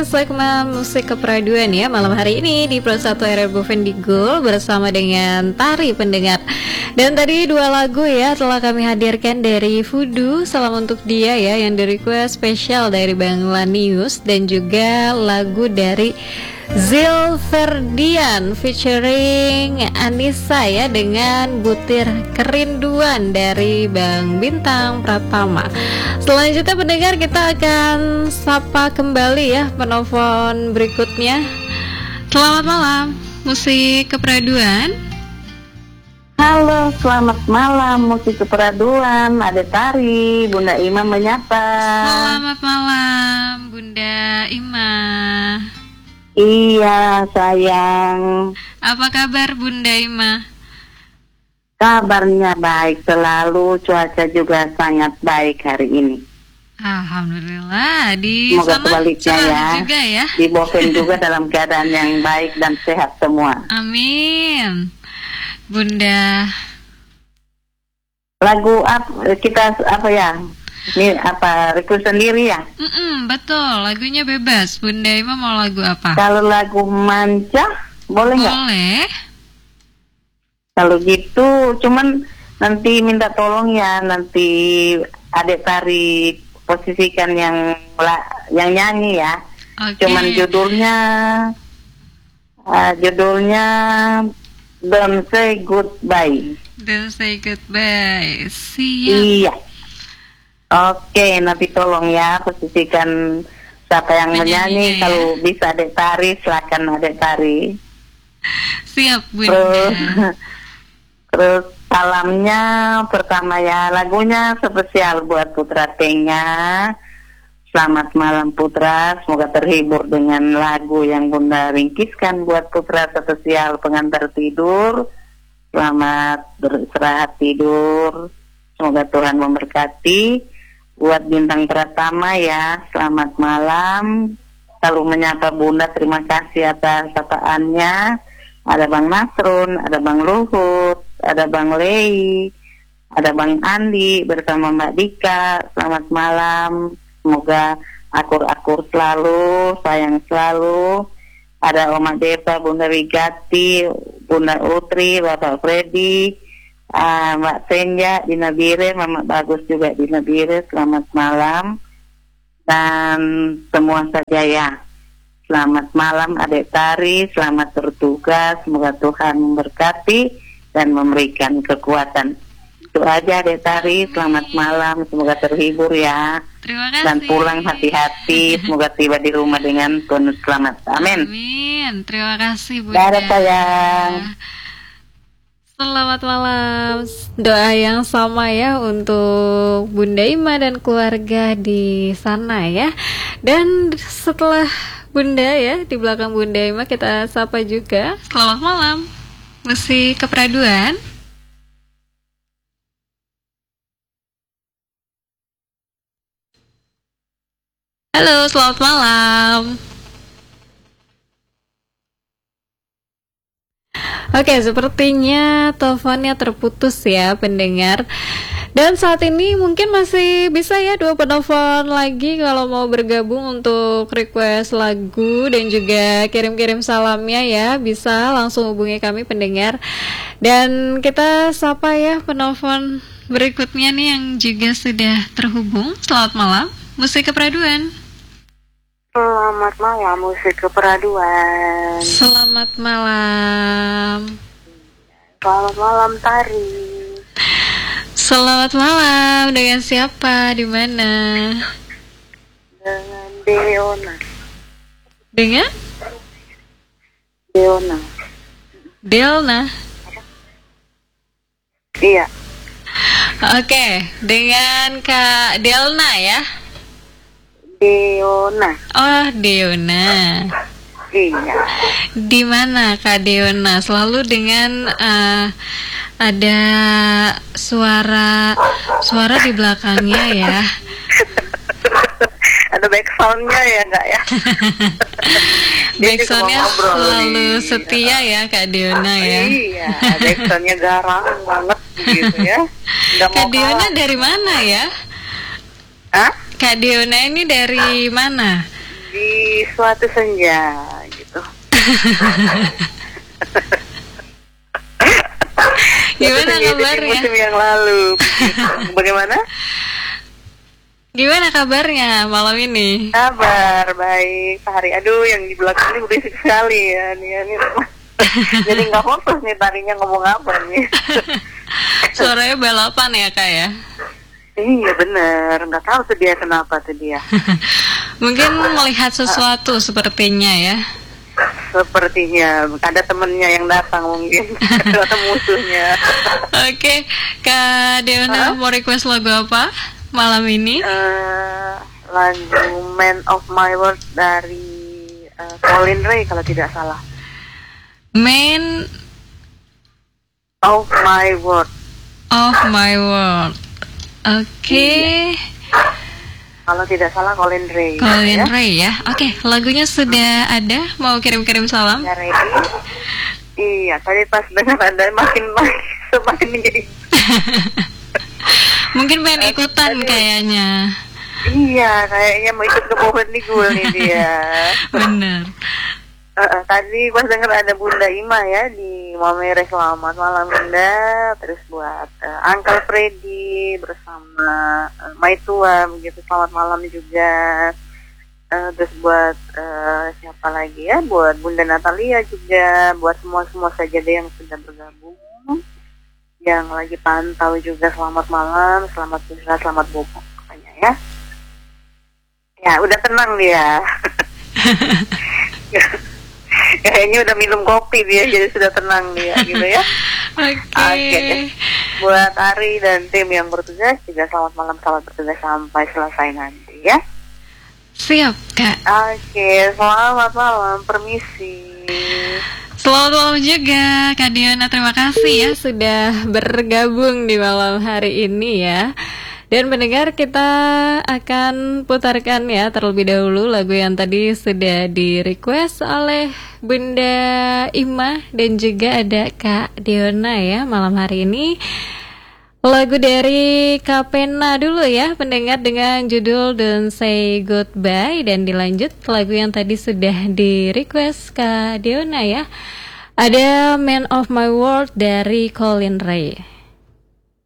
segmen musik kepraduan ya malam hari ini di Pro 1 RRB Vendigul bersama dengan Tari pendengar. Dan tadi dua lagu ya telah kami hadirkan dari Fudu, salam untuk dia ya yang di request spesial dari Bang Lanius, dan juga lagu dari Zil Ferdian featuring Anissa ya dengan Butir Kerinduan dari Bang Bintang Pratama. Selanjutnya pendengar, kita akan sapa kembali ya penelpon berikutnya. Selamat malam, musik kepraduan. Halo, selamat malam musik kepraduan. Ada Tari, Bunda Ima menyapa. Selamat malam Bunda Ima. Iya sayang. Apa kabar Bunda Ima? Kabarnya baik selalu, cuaca juga sangat baik hari ini. Alhamdulillah, di semoga sana sebaliknya ya. Juga ya. Di Boven juga dalam keadaan yang baik dan sehat semua. Amin. Bunda. Lagu kita apa ya? Ini apa request sendiri ya? Betul, lagunya bebas. Bunda Ima mau lagu apa? Kalau lagu Manja boleh nggak? Boleh. Kalau gitu, cuman nanti minta tolong ya, nanti Adek Tari posisikan yang nyanyi ya. Okay. Cuman judulnya Don't Say Goodbye. Don't Say Goodbye. Siap. Iya. Oke, nanti tolong ya posisikan siapa yang menyanyi. Ya. Kalau bisa Adek Tari, silakan Adek Tari. Siap Bunda. Terus salamnya pertama ya, lagunya spesial buat Putra Tengah. Selamat malam Putra, semoga terhibur dengan lagu yang Bunda ringkiskan buat Putra, spesial pengantar tidur. Selamat beristirahat tidur, semoga Tuhan memberkati. Buat Bintang Pratama ya, selamat malam. Selalu menyapa Bunda, terima kasih atas sapaannya. Ada Bang Nasrun, ada Bang Luhut, ada Bang Lei, ada Bang Andi bersama Mbak Dika. Selamat malam, semoga akur-akur selalu, sayang selalu. Ada Oma Deva, Bunda Wigati, Bunda Utri, Bapak Freddy, Mbak Senja di Nabire, Mama Bagus juga di Nabire. Selamat malam dan semua saja ya. Selamat malam Adek Tari, selamat bertugas, semoga Tuhan memberkati dan memberikan kekuatan. Itu aja Adek Tari, selamat malam, semoga terhibur ya. Terima kasih. Dan pulang hati-hati, semoga tiba di rumah dengan penuh selamat. Amin. Amin. Terima kasih Bunda. Dadah sayang. Selamat malam. Doa yang sama ya untuk Bunda Ima dan keluarga di sana ya. Dan setelah Bunda ya, di belakang Bunda Ima kita sapa juga. Selamat malam, musik kepraduan. Halo, selamat malam. Oke, sepertinya teleponnya terputus ya pendengar. Dan saat ini mungkin masih bisa ya 2 penelpon lagi kalau mau bergabung untuk request lagu dan juga kirim-kirim salamnya ya. Bisa langsung hubungi kami pendengar. Dan kita sapa ya penelpon berikutnya nih yang juga sudah terhubung. Selamat malam, musik kepraduan. Selamat malam musik kepraduan. Selamat malam. Selamat malam Tari. Selamat malam, dengan siapa, di mana? Dengan Deona. Dengan? Deona. Delna. Iya. Oke, dengan Kak Delna ya? Deona. Oh, Deona. Iya. Di mana Kak Deona? Selalu dengan ada suara di belakangnya ya. Ada backsoundnya ya enggak ya? Backsoundnya selalu setia ya Kak Deona ya. Iya, backsoundnya garang banget gitu ya. Kak Deona dari mana ya? Hah? Kak Deona ini dari mana? Di suatu senja gitu. Gimana Senja di kabarnya? musim yang lalu. Begitu. Bagaimana? Gimana kabarnya malam ini? Kabar baik, Pak Hari. Aduh, yang di belakang ini berisik sekali ya. Ini. Jadi nggak fokus nih tarinya ngomong apa nih. Suaranya balapan ya kak ya? Iya bener, nggak tahu tuh dia kenapa tuh dia. Mungkin melihat sesuatu sepertinya ya. Sepertinya ada temennya yang datang mungkin atau musuhnya. Oke, Kak Deona mau request lagu apa malam ini? Lagu Man of My World dari Colin Ray kalau tidak salah. Man Of My World. of My World. Oke. Kalau tidak salah Colin Ray. Colin Ray ya. Oke, lagunya sudah ada. Mau kirim-kirim salam? Ya, ready? Iya, tadi pas dengar ada semakin menjadi. Mungkin pengen ikutan kayaknya. Iya, kayaknya mau ikut ke pohon di Gul nih dia. Bener. Tadi pas dengar ada Bunda Ima ya di Mamere, selamat malam Bunda. Terus buat Uncle Freddy bersama Maitua begitu, selamat malam juga. Terus buat siapa lagi ya, buat Bunda Natalia juga, buat semua saja deh yang sudah bergabung, yang lagi pantau juga, selamat malam, selamat istirahat, selamat bobo pokoknya ya. Ya udah tenang dia. Kayaknya udah minum kopi dia, jadi sudah tenang dia gitu ya. Oke. Buat Ari dan tim yang bertugas juga selamat malam, selamat bertugas sampai selesai nanti ya. Siap Kak. Oke, selamat malam, permisi. Selamat malam juga Kak Diana, terima kasih ya sudah bergabung di malam hari ini ya. Dan mendengar, kita akan putarkan ya terlebih dahulu lagu yang tadi sudah di request oleh Bunda Ima dan juga ada Kak Diona ya malam hari ini. Lagu dari Kapena dulu ya pendengar, dengan judul Don't Say Goodbye, dan dilanjut lagu yang tadi sudah di request Kak Diona ya. Ada Man of My World dari Colin Ray.